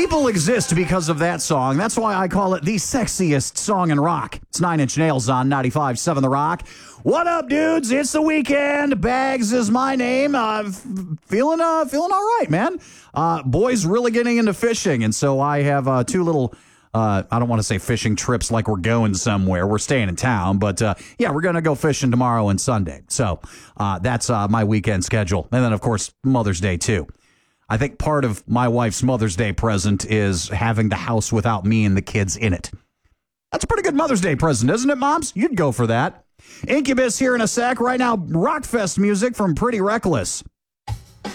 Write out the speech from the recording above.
People exist because of that song. That's why I call it the sexiest song in rock. It's 9 Inch Nails on 95.7 The Rock. What up, dudes? It's the weekend. Bags is my name. Feeling all right, man. Boys really getting into fishing, and so I have two little. I don't want to say fishing trips like we're going somewhere. We're staying in town, but yeah, we're going to go fishing tomorrow and Sunday. So that's my weekend schedule, and then of course Mother's Day too. I think part of my wife's Mother's Day present is having the house without me and the kids in it. That's a pretty good Mother's Day present, isn't it, moms? You'd go for that. Incubus here in a sec. Right now, Rockfest music from Pretty Reckless.